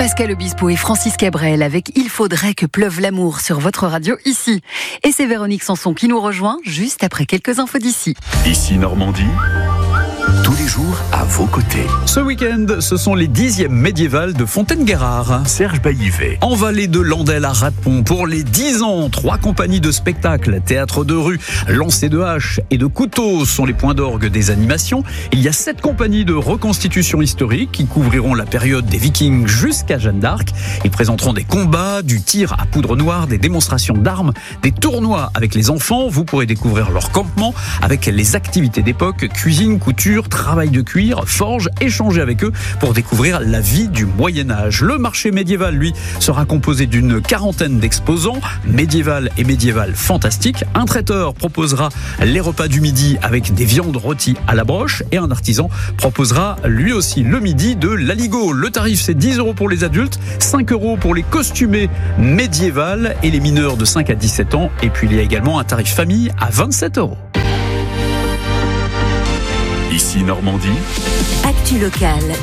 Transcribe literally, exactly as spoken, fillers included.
Pascal Obispo et Francis Cabrel avec Il faudrait que pleuve l'amour sur votre radio ici. Et c'est Véronique Sanson qui nous rejoint juste après quelques infos d'ici. Ici Normandie, tous les jours à vos côtés. Ce week-end, ce sont les dixièmes médiévales de Fontaine-Guérard. Serge Baillivet. En vallée de Landel à Radepont, pour les dix ans, trois compagnies de spectacles, théâtre de rue, lancer de haches et de couteaux sont les points d'orgue des animations. Il y a sept compagnies de reconstitution historique qui couvriront la période des Vikings jusqu'à Jeanne d'Arc. Ils présenteront des combats, du tir à poudre noire, des démonstrations d'armes, des tournois avec les enfants. Vous pourrez découvrir leur campement avec les activités d'époque, cuisine, couture, travail de cuir, forge, échanger avec eux pour découvrir la vie du Moyen-Âge. Le marché médiéval, lui, sera composé d'une quarantaine d'exposants, médiéval et médiéval fantastique. Un traiteur proposera les repas du midi avec des viandes rôties à la broche et un artisan proposera lui aussi le midi de l'aligot. Le tarif, c'est dix euros pour les adultes, cinq euros pour les costumés médiévales et les mineurs de cinq à dix-sept ans. Et puis il y a également un tarif famille à vingt-sept euros. Ici Normandie. Actu locale.